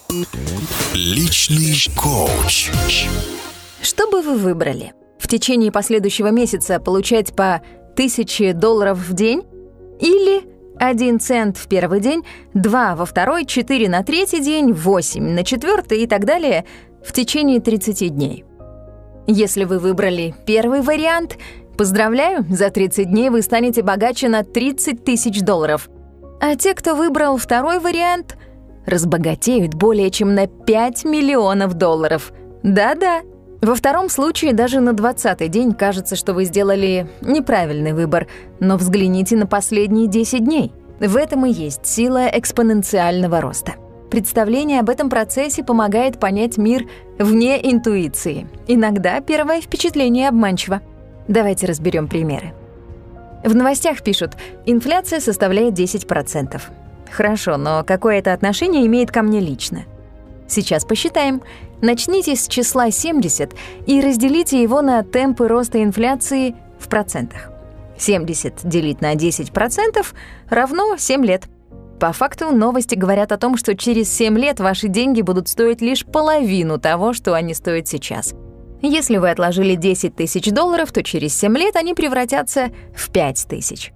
Личный коуч. Что бы вы выбрали? В течение последующего месяца получать по $1000 в день? Или 1 цент в первый день, 2 во второй, 4 на третий день, 8 на четвертый и так далее в течение 30 дней? Если вы выбрали первый вариант, поздравляю, за 30 дней вы станете богаче на $30 000. А те, кто выбрал второй вариант, разбогатеют более чем на $5 миллионов. Да-да. Во втором случае даже на 20-й день кажется, что вы сделали неправильный выбор, но взгляните на последние 10 дней. В этом и есть сила экспоненциального роста. Представление об этом процессе помогает понять мир вне интуиции. Иногда первое впечатление обманчиво. Давайте разберем примеры. В новостях пишут: инфляция составляет 10%. Хорошо, но какое это отношение имеет ко мне лично? Сейчас посчитаем. Начните с числа 70 и разделите его на темпы роста инфляции в процентах. 70 делить на 10% равно 7 лет. По факту новости говорят о том, что через 7 лет ваши деньги будут стоить лишь половину того, что они стоят сейчас. Если вы отложили $10 000, то через 7 лет они превратятся в 5000.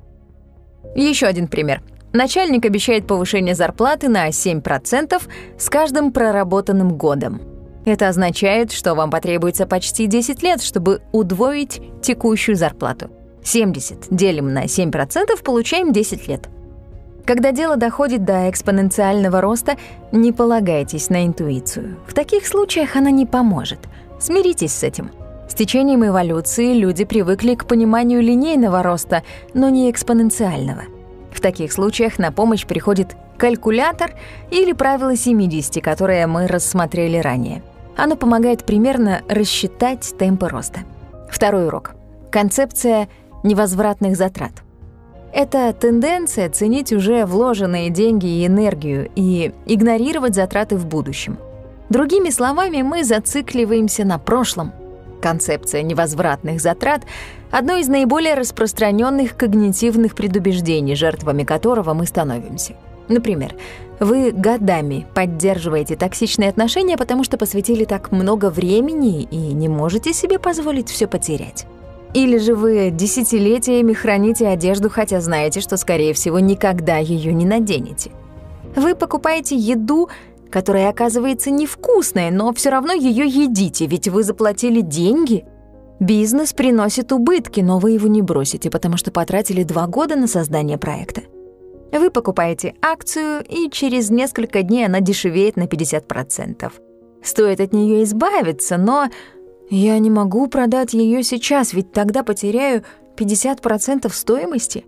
Еще один пример. Начальник обещает повышение зарплаты на 7% с каждым проработанным годом. Это означает, что вам потребуется почти 10 лет, чтобы удвоить текущую зарплату. 70 делим на 7%, получаем 10 лет. Когда дело доходит до экспоненциального роста, не полагайтесь на интуицию. В таких случаях она не поможет. Смиритесь с этим. С течением эволюции люди привыкли к пониманию линейного роста, но не экспоненциального. В таких случаях на помощь приходит калькулятор или правило 70, которое мы рассмотрели ранее. Оно помогает примерно рассчитать темпы роста. Второй урок. Концепция невозвратных затрат. Это тенденция ценить уже вложенные деньги и энергию и игнорировать затраты в будущем. Другими словами, мы зацикливаемся на прошлом. Концепция невозвратных затрат — одно из наиболее распространенных когнитивных предубеждений, жертвами которого мы становимся. Например, вы годами поддерживаете токсичные отношения, потому что посвятили так много времени и не можете себе позволить все потерять. Или же вы десятилетиями храните одежду, хотя знаете, что, скорее всего, никогда ее не наденете. Вы покупаете еду, которая оказывается невкусной, но все равно ее едите, ведь вы заплатили деньги. Бизнес приносит убытки, но вы его не бросите, потому что потратили 2 года на создание проекта. Вы покупаете акцию, и через несколько дней она дешевеет на 50%. Стоит от нее избавиться, но я не могу продать ее сейчас, ведь тогда потеряю 50% стоимости.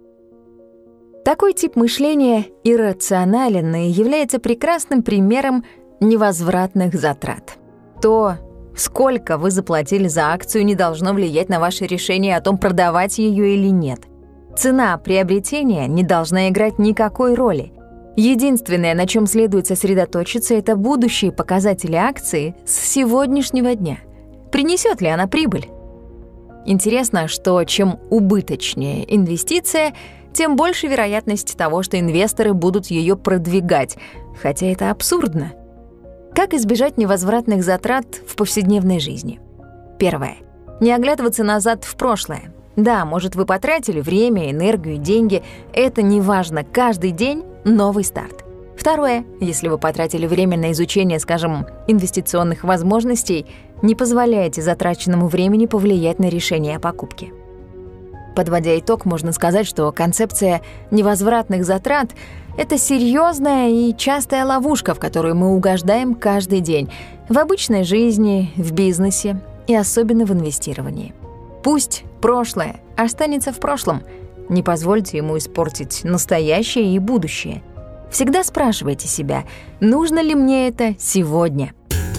Такой тип мышления иррационален и является прекрасным примером невозвратных затрат. То, сколько вы заплатили за акцию, не должно влиять на ваше решение о том, продавать ее или нет. Цена приобретения не должна играть никакой роли. Единственное, на чем следует сосредоточиться, это будущие показатели акции с сегодняшнего дня. Принесет ли она прибыль? Интересно, что чем убыточнее инвестиция, тем больше вероятность того, что инвесторы будут ее продвигать, хотя это абсурдно. Как избежать невозвратных затрат в повседневной жизни? Первое. Не оглядываться назад в прошлое. Да, может, вы потратили время, энергию, деньги. Это не важно. Каждый день — новый старт. Второе. Если вы потратили время на изучение, скажем, инвестиционных возможностей, не позволяйте затраченному времени повлиять на решение о покупке. Подводя итог, можно сказать, что концепция невозвратных затрат — это серьезная и частая ловушка, в которую мы угождаем каждый день в обычной жизни, в бизнесе и особенно в инвестировании. Пусть прошлое останется в прошлом. Не позвольте ему испортить настоящее и будущее. Всегда спрашивайте себя, нужно ли мне это сегодня.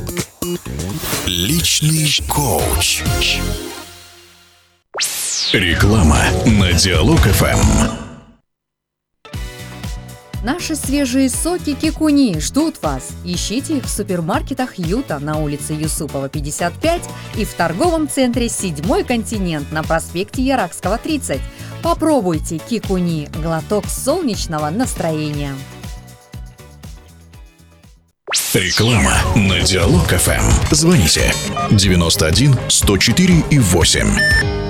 Личный коуч. Реклама на Диалог ФМ. Наши свежие соки Кикуни ждут вас. Ищите их в супермаркетах Юта на улице Юсупова, 55 и в торговом центре «Седьмой континент» на проспекте Яракского, 30. Попробуйте Кикуни, глоток солнечного настроения. Реклама на Диалог ФМ. Звоните 91 104 и 8.